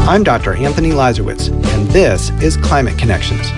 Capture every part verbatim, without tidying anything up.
I'm Doctor Anthony Lazarowitz, and this is Climate Connections.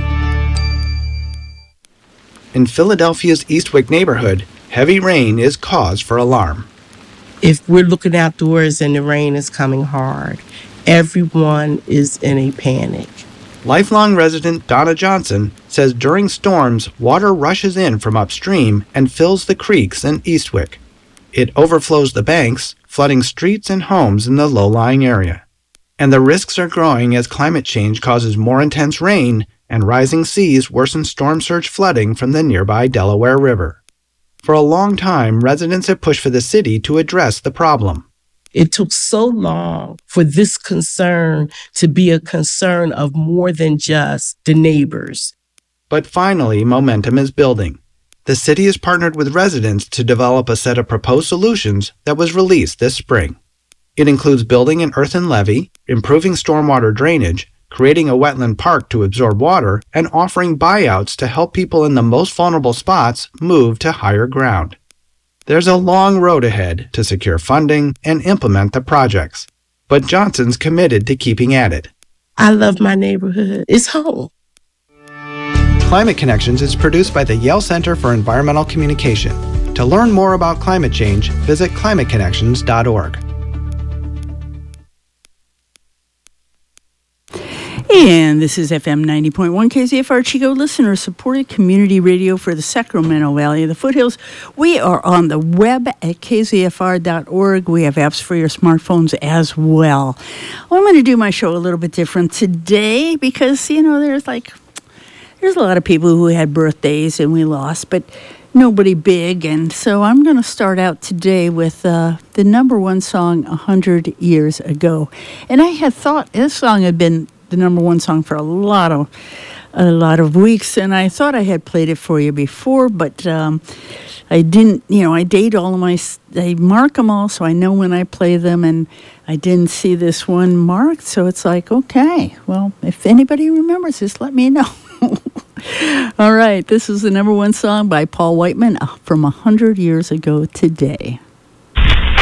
In Philadelphia's Eastwick neighborhood, heavy rain is cause for alarm. If we're looking outdoors and the rain is coming hard, everyone is in a panic. Lifelong resident Donna Johnson says during storms, water rushes in from upstream and fills the creeks in Eastwick. It overflows the banks, flooding streets and homes in the low-lying area. And the risks are growing as climate change causes more intense rain and rising seas worsen storm surge flooding from the nearby Delaware River. For a long time, residents have pushed for the city to address the problem. It took so long for this concern to be a concern of more than just the neighbors. But finally, momentum is building. The city has partnered with residents to develop a set of proposed solutions that was released this spring. It includes building an earthen levee, improving stormwater drainage, creating a wetland park to absorb water, and offering buyouts to help people in the most vulnerable spots move to higher ground. There's a long road ahead to secure funding and implement the projects, but Johnson's committed to keeping at it. I love my neighborhood. It's home. Climate Connections is produced by the Yale Center for Environmental Communication. To learn more about climate change, visit climate connections dot org. And this is F M ninety point one K Z F R, Chico listener-supported community radio for the Sacramento Valley of the Foothills. We are on the web at K Z F R dot org. We have apps for your smartphones as well. Well, I'm going to do my show a little bit different today because, you know, there's like, there's a lot of people who had birthdays and we lost, but nobody big. And so I'm going to start out today with uh, the number one song one hundred years ago. And I had thought this song had been the number one song for a lot of a lot of weeks, and I thought I had played it for you before, but um, I didn't. You know, I date all of my, I mark them all so I know when I play them, and I didn't see this one marked, so it's like, okay, well, if anybody remembers this, let me know. All right, this is the number one song by Paul Whiteman from one hundred years ago today.